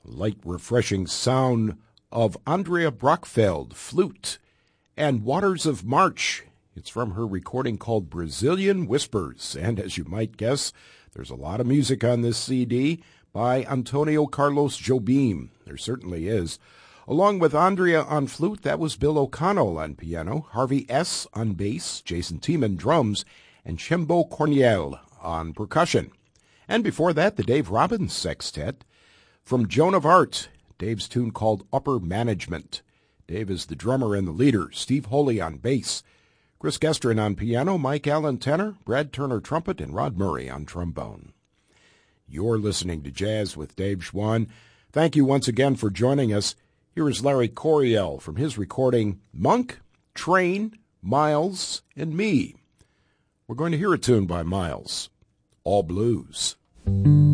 light, refreshing sound of Andrea Brockfeld, flute, and Waters of March. It's from her recording called Brazilian Whispers, and as you might guess, there's a lot of music on this CD by Antonio Carlos Jobim. There certainly is. Along with Andrea on flute, that was Bill O'Connell on piano, Harvey S. on bass, Jason Tiemann drums, and Chimbo Corniel on percussion. And before that, the Dave Robbins Sextet. From Joan of Arc, Dave's tune called Upper Management. Dave is the drummer and the leader, Steve Holy on bass, Chris Gestrin on piano, Mike Allen tenor, Brad Turner trumpet, and Rod Murray on trombone. You're listening to Jazz with Dave Schwann. Thank you once again for joining us. Here is Larry Coryell from his recording Monk, Train, Miles, and Me. We're going to hear a tune by Miles, All Blues.